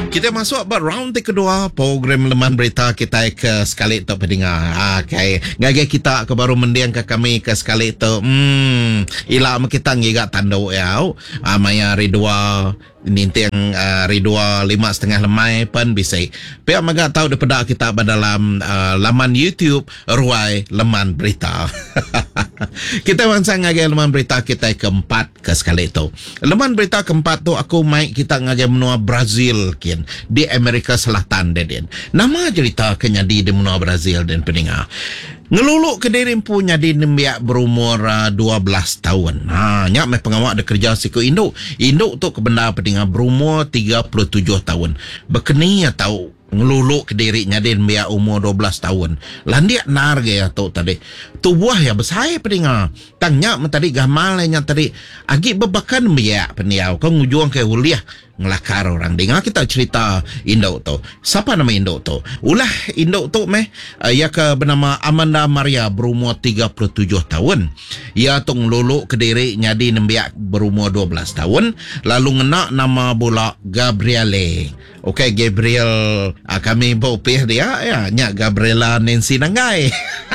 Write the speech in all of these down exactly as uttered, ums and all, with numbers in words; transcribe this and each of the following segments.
Kita masuk buat round kedua program Leman Berita kita ke sekali tu pendengar. Okay. Ngagi kita ke baru mendiang ke kami ke sekali tu. Hmm. Ila kita ngiga tanduk ya. Ah, maya ridua ninti yang uh, ridua lima setengah lemai pun bisa. Pihak maga tahu daripada kita dalam uh, laman YouTube Ruai Leman Berita. Kita wansang ngagi Leman Berita kita keempat ke sekali tu. Leman Berita keempat tu aku mai kita ngagi menua Brazil kin di Amerika Selatan den. Nama cerita kenyadi di menua Brazil dan pendengar. Ngeluluk ke diri punya di nembiak berumur uh, dua belas tahun. Ha, nyak mai pengawak ada kerja siku induk. Induk tu ke benda pendengar berumur tiga puluh tujuh tahun. Bekeni ya tahu ngeluluk ke diri nya di nembiak umur dua belas tahun. Landiak nar ya tu tadi. Tu buah ya besar pendengar. Tang nyak tadi gamal nya tadi agi bebakan biak peniau kau ngujuang ke kuliah ngelakar orang. Dengar kita cerita induk tu. Siapa nama induk tu? Ulah induk tu meh uh, ia ke bernama Amanda Maria berumur tiga puluh tujuh tahun. Ia tu ngeluluk ke diri nyadi nembiak berumur dua belas tahun. Lalu ngena nama pula Gabriele. Okey, Gabriel uh, kami bopih dia ya nya Gabriela Nancy Nangai.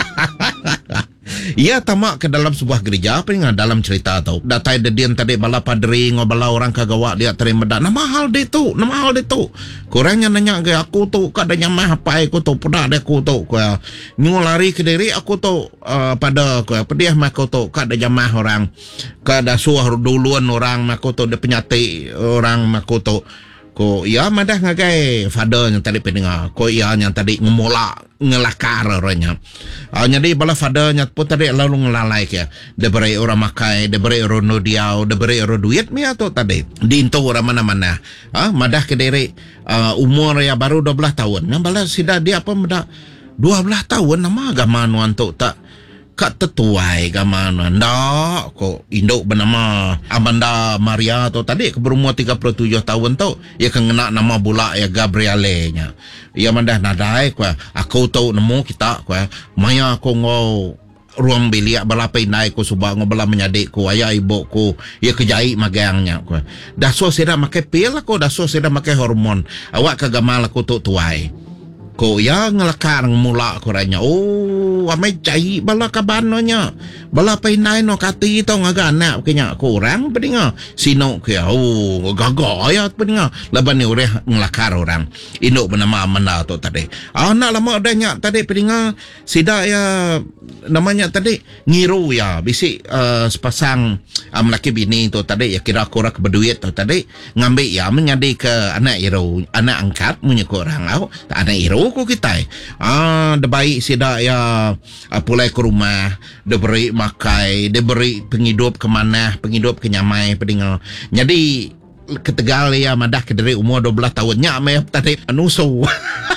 Ia tamak ke dalam sebuah gereja apa yang dalam cerita tau. Datai dedian tadi bala padri ngobala orang kagawa dia terima dak. Nama mahal dia tu, nama mahal dia tu. Kurangnya nanya ke aku tu kadanya mah apa aku tu pada dia aku tu ku ngolari ke diri aku tu uh, pada ku pediah mah aku tu kadanya mah orang kada suah duluan orang mah aku tu dia penyati orang mah aku tu ko ya madah ngagai father yang tadi pendengar ko ya yang tadi ngemola ngelakar orangnya uh, jadi bala father nya pun tadi lalu ngelalai ke de beri orang makai de beri orang diau de beri orang duit mi atau tadi dinto orang mana-mana ah uh, madah ke diri uh, umur ya baru dua belas tahun yang bala sida dia apa madah dua belas tahun nama agama nuan tu tak kat tetuai gamana ndak ko induk bernama Amanda Maria tu tadi ke berumur tiga puluh tujuh tahun tu ia kena nama pula ya Gabriele nya ia mandah nadai ko aku tahu nemu kita ko maya ko ngau ruang bilik bala pinai ko subang bala menyadik ko ayah ibu ko ia kejai magangnya ko daso seda make pil ko daso seda make hormon awak kagamal ko tu tuai ko ya ngelakar mula ko ranya oh amai cai bala kabanonya bala painai no kati to ngagana kenya ko orang pedinga sino ke oh gaga ya pedinga laban ni ureh ngelakar orang induk bernama Amanda tu tadi anak lama adanya tadi pedinga sida ya namanya tadi ngiru ya bisi uh, sepasang um, laki bini tu tadi ya kira korak berduit tu tadi ngambil ya menyadi ke anak iru anak angkat punya korang au anak iru ko kita ah de baik sida ya uh, pulai ke rumah de beri makai de beri penghidup ke mana penghidup ke nyamai pedinga jadi ketegal ya madah ke dari umur dua belas tahun nya me tadi nusu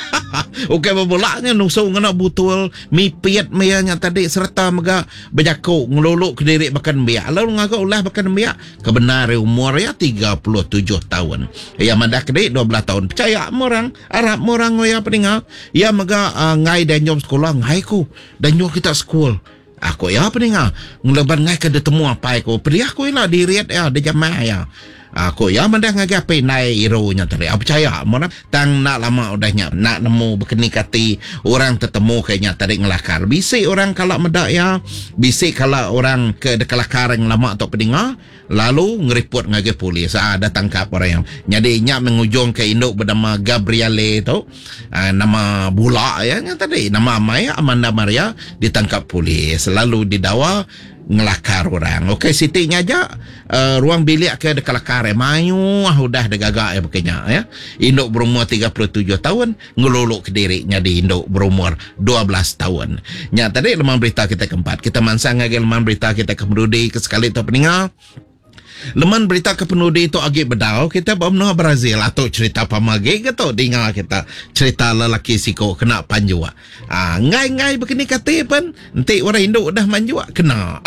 okey bebolaknya nusu ngena butul mipiat meanya tadi serta mega bejako ngeluluk ke diri makan biak lalu ngaga ulah makan biak kebenar umur ya tiga puluh tujuh tahun ya madah ke diri dua belas tahun percaya orang Arab orang ya pedinga ya mega uh, ngai dan jom sekolah ngai ku dan jom kita sekolah aku ya pedinga ngeleban ngai ke temu apa aku pedih aku lah diriat ya de jamaah ya aku ya mandah ngagi apa nai ironya tadi aku percaya mana tang nak lama udahnya nak nemu berkeni kati orang tertemu kayaknya tadi ngelakar bisi orang kalau medak ya bisi kalau orang ke dekalakar yang lama atau pendengar lalu ngeriput ngagi polis ah ada tangkap orang yang jadi nya mengujung ke induk bernama Gabriele tu ah, nama bula ya tadi nama Maya Amanda Maria ditangkap polis lalu didakwa ngelakar orang. Okey, sitinya aja uh, ruang bilik ke dekalakar mayu ah udah degagak ya bekenya ya. Induk berumur tiga puluh tujuh tahun ngeluluk ke dirinya di induk berumur dua belas tahun. Nya tadi Leman Berita kita keempat. Kita mansang lagi Leman Berita kita kemudi ke sekali tu pendengar. Leman Berita kepenudi itu agak bedau kita bermenua Brazil atau cerita pamage gitu dengar kita cerita lelaki siko kena panjua ah ngai-ngai begini kata pun nanti orang Indo dah manjua kena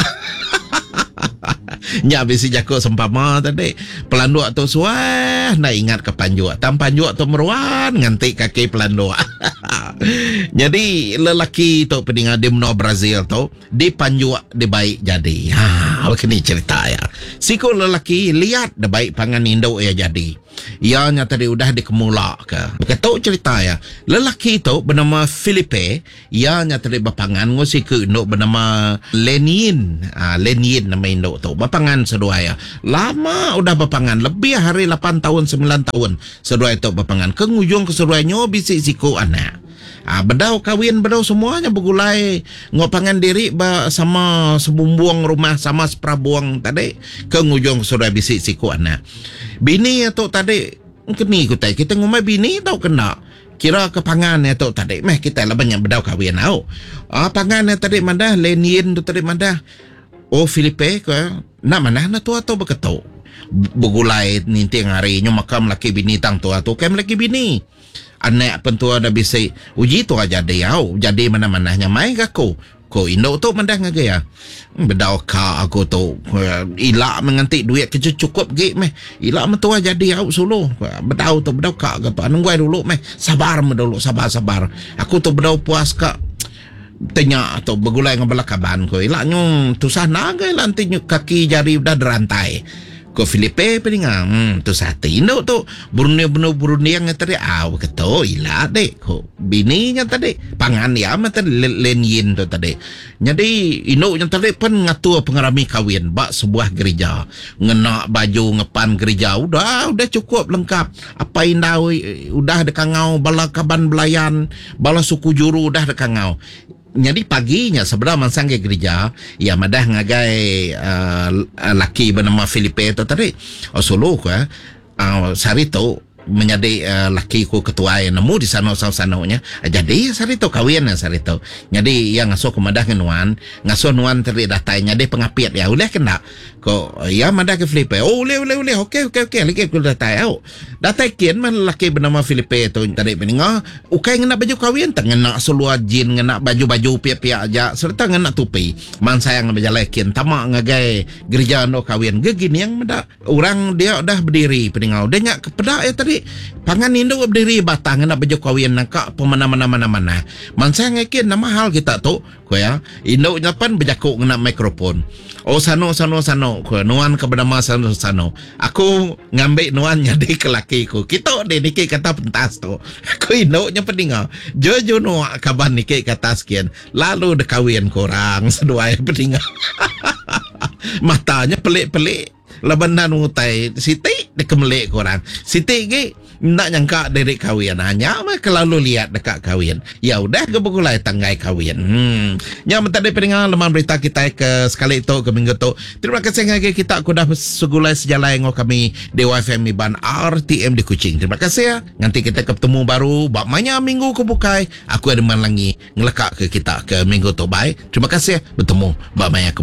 nya bisi jako sempama tadi pelandu atau suah nak ingat ke panjua tam panjua atau meruan nganti kaki pelandu Jadi lelaki tu peningat di menua Brazil tu di panjuak di baik jadi. Ha, begini cerita ya. Siku lelaki lihat di baik pangan Indo ya jadi. Ianya tadi udah dikemula ke. Ketuk cerita ya. Lelaki tu bernama Felipe, ianya tadi bapangan ngosi ke Indo bernama Lenin. Ah, Lenin nama Indo tu. Bapangan sedua ya. Lama udah bapangan, lebih hari lapan tahun sembilan tahun. Sedua itu bapangan. Ke ngujung ke seduanya bisik siku anak. Ah, bedau kawin bedau semuanya bergulai ngopangan diri ba, sama sebumbuang rumah sama seprabuang tadi ke ngujung sudah bisik siku anak. Bini itu tadi keni kutai kita ngomai bini tau kena kira ke pangan itu tadi meh kita lah banyak bedau kawin au. Ah, pangan tadi mandah Lenin tu tadi mandah. Oh Filipe ke nak mana na tu atau beketu. Bergulai ninti hari nyo makam laki bini tang tu atau kem laki bini. Anak pentua dah bisa uji tu aja dia au jadi mana-mananya mai aku ko Indo tu mandah ngagaya bedau ka aku tu ilak menganti duit kerja cukup ge meh ilak mentua jadi au solo bedau tu bedau ka gitu anu gua dulu meh sabar dulu sabar sabar aku tu bedau puas ka tanya atau bergulai ngabala kaban ko ilaknya tu sana ge lanti kaki jari udah derantai ko Filipe peninga hmm tu sate Indo tu Brunei benu Brunei yang tadi aw keto ila dek ko bini nya tadi pangan ya mata Lenin tu tadi jadi Indo yang tadi pun ngatur pengarami kawin bak sebuah gereja ngena baju ngepan gereja udah udah cukup lengkap apa indau udah dekangau bala kaban belayan bala suku juru udah dekangau. Jadi paginya sebenarnya mansang ke gereja ya madah ngagai uh, laki bernama Filipe itu tadi oh solo ke uh, sarito menjadi uh, laki ku ketua yang nemu di sana sana-sananya jadi sarito kawin ya sarito jadi yang ngasuh ke madah nuan ngasuh nuan teri datai jadi pengapiat ya udah kena ko ya madah ke Filipe oh boleh boleh boleh okey okey okey lagi ku datai au datai kian man laki bernama Filipe itu tadi peninga ukai ngena baju kawin tak ngena seluar jin ngena baju-baju piak-piak aja serta ngena tupi man sayang berjalan kian tamak ngagai gereja no kawin gegini yang madah orang dia udah berdiri peninga udah nyak kepedak ya tadi pangan Indo berdiri batang nak baju kawin nak pemana-mana mana-mana. Man saya ngakin nama hal kita tu ko ya. Indo nyapan berjakuk ngena mikrofon. Oh sano sano sano ko nuan ke bernama sano sano. Aku ngambil nuan jadi ke laki ku. Kita de niki kata pentas tu. Aku Indo nya pedinga. Jojo no kaban niki kata sekian. Lalu de kawin korang sedua pedinga. Matanya pelik-pelik. Labanan utai Siti dekemelek korang Siti ke nak nyangka dari kawin hanya mah kelalu lihat dekat kawin ya udah kebekulai tanggai kawin hmm yang tadi pendengar lemah berita kita ke sekali itu ke minggu tu terima kasih lagi kita aku dah segulai sejalan ngo kami Dewa F M Iban R T M di Kuching terima kasih ya nanti kita ketemu baru bak manya minggu ke bukai aku ada man lagi ngelekak ke kita ke minggu tu bye terima kasih ya bertemu bak manya